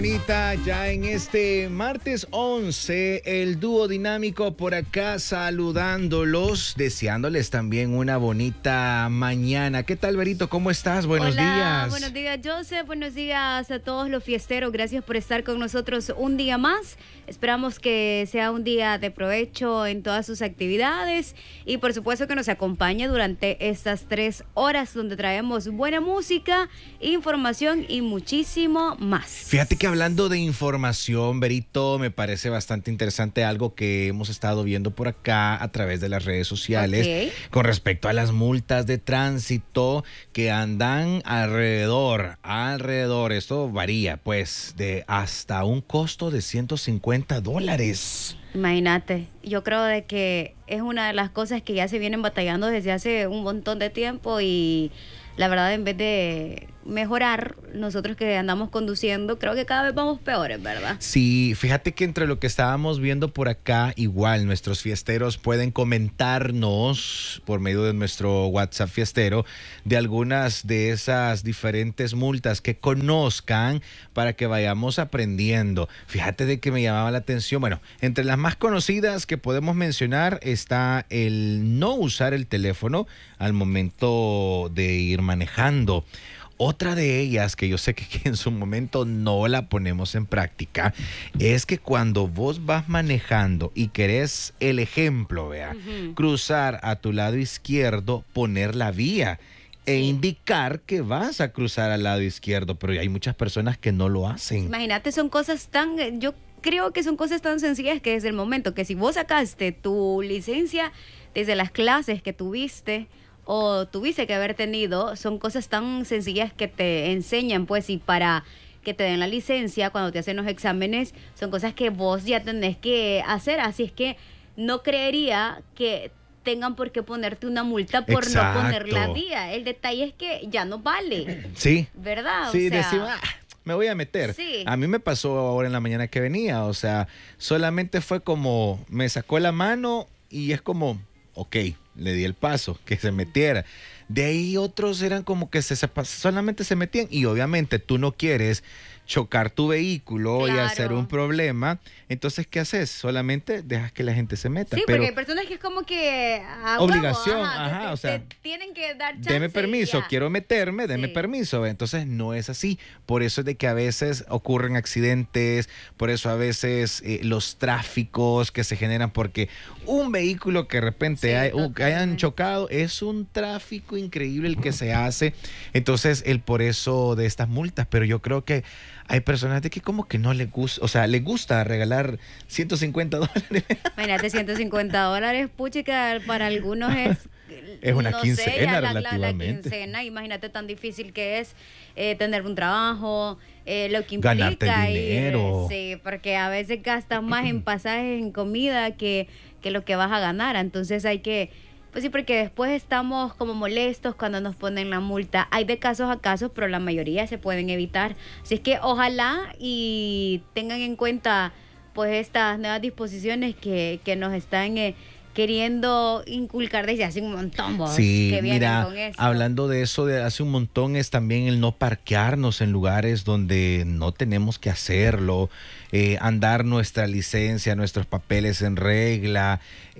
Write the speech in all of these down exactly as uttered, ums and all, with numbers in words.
Anita, ya en este martes once, el dúo dinámico por acá saludándolos, deseándoles también una bonita mañana. ¿Qué tal, Berito? ¿Cómo estás? Buenos Hola, días. Buenos días, Joseph. Buenos días a todos los fiesteros. Gracias por estar con nosotros un día más. Esperamos que sea un día de provecho en todas sus actividades y por supuesto que nos acompañe durante estas tres horas donde traemos buena música, información y muchísimo más. Fíjate que hablando de información, Berito, me parece bastante interesante algo que hemos estado viendo por acá a través de las redes sociales, Okay. con respecto a las multas de tránsito que andan alrededor, alrededor, esto varía pues de hasta un costo de ciento cincuenta dólares. Imagínate, yo creo de que es una de las cosas que ya se vienen batallando desde hace un montón de tiempo y la verdad en vez de mejorar, nosotros que andamos conduciendo, creo que cada vez vamos peores, ¿verdad? Sí, fíjate que entre lo que estábamos viendo por acá, igual nuestros fiesteros pueden comentarnos por medio de nuestro WhatsApp fiestero de algunas de esas diferentes multas que conozcan para que vayamos aprendiendo. Fíjate de que me llamaba la atención, bueno, entre las más conocidas que podemos mencionar está el no usar el teléfono al momento de ir manejando. Otra de ellas, que yo sé que, que en su momento no la ponemos en práctica, es que cuando vos vas manejando y querés el ejemplo, vea, Uh-huh. cruzar a tu lado izquierdo, poner la vía e Sí. indicar que vas a cruzar al lado izquierdo, pero hay muchas personas que no lo hacen. Imagínate, son cosas tan, eh, yo creo que son cosas tan sencillas que desde el momento que si vos sacaste tu licencia desde las clases que tuviste o tuviste que haber tenido, son cosas tan sencillas que te enseñan, pues, y para que te den la licencia cuando te hacen los exámenes, son cosas que vos ya tenés que hacer, así es que no creería que tengan por qué ponerte una multa por Exacto. no poner la vía. El detalle es que ya no vale, Sí. ¿verdad? Sí, o sea, decimos, "Ah, me voy a meter". Sí. A mí me pasó ahora en la mañana que venía, o sea, solamente fue como, me sacó la mano y es como, ok, le di el paso, que se metiera. De ahí otros eran como que se, se solamente se metían y obviamente tú no quieres chocar tu vehículo y Claro. hacer un problema, entonces ¿qué haces? Solamente dejas que la gente se meta. Sí, pero porque hay personas que es como que a huevo, obligación, ajá, ajá, te, te- o sea, te tienen que dar chance. deme permiso, y ya. quiero meterme, deme Sí. permiso. Entonces no es así. Por eso es de que a veces ocurren accidentes, por eso a veces eh, los tráficos que se generan porque un vehículo que de repente Sí, hay- uh, que hayan totalmente. chocado, es un tráfico increíble el que se hace. Entonces el por eso de estas multas, pero yo creo que hay personas de que como que no les gusta, o sea, les gusta regalar ciento cincuenta dólares. Imagínate, ciento cincuenta dólares, puchica, para algunos es... Es una no quincena, sé, ya la, la- la relativamente. quincena, imagínate tan difícil que es eh, tener un trabajo, eh, lo que implica. Ganarte el ir, dinero. sí, porque a veces gastas más en pasajes, en comida, que, que lo que vas a ganar. Entonces hay que... Pues sí, porque después estamos como molestos cuando nos ponen la multa. Hay de casos a casos, pero la mayoría se pueden evitar. Así es que ojalá y tengan en cuenta pues estas nuevas disposiciones que, que nos están eh, queriendo inculcar desde hace un montón, vos, Sí, que vienen mira, con esto. hablando de eso de hace un montón es también el no parquearnos en lugares donde no tenemos que hacerlo, eh, andar nuestra licencia, nuestros papeles en regla,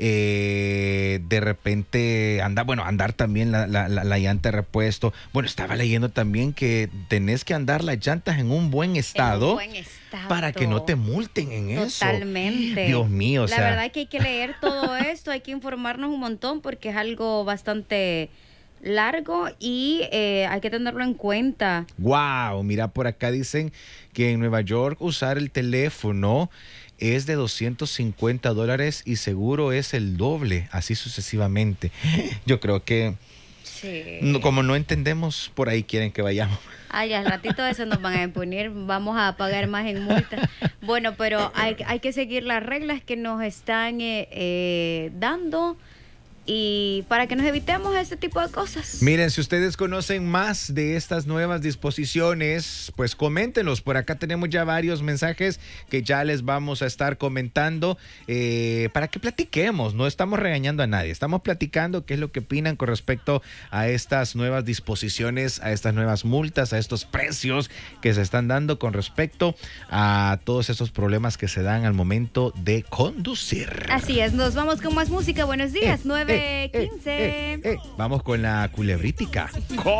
eh, de repente andar, bueno, andar también la, la, la, la llanta de repuesto. Bueno, estaba leyendo también que tenés que andar las llantas en un buen estado, En un buen estado. para que no te multen en eso. Totalmente. Dios mío, o la sea. verdad es que hay que leer todo esto, hay que informarnos un montón porque es algo bastante largo y eh, hay que tenerlo en cuenta. Wow, mira, por acá dicen que en Nueva York usar el teléfono es de doscientos cincuenta dólares y seguro es el doble, así sucesivamente. Yo creo que Sí. no, como no entendemos, por ahí quieren que vayamos. Ay, al ratito eso nos van a imponer, vamos a pagar más en multa. Bueno, pero hay, hay que seguir las reglas que nos están eh, eh, dando y para que nos evitemos este tipo de cosas. Miren, si ustedes conocen más de estas nuevas disposiciones, pues coméntenlos. Por acá tenemos ya varios mensajes que ya les vamos a estar comentando eh, para que platiquemos. No estamos regañando a nadie, estamos platicando qué es lo que opinan con respecto a estas nuevas disposiciones, a estas nuevas multas, a estos precios que se están dando con respecto a todos esos problemas que se dan al momento de conducir. Así es, nos vamos con más música. Buenos días, Eh, nueve eh, quince. eh, eh, eh. Vamos con la culebrítica.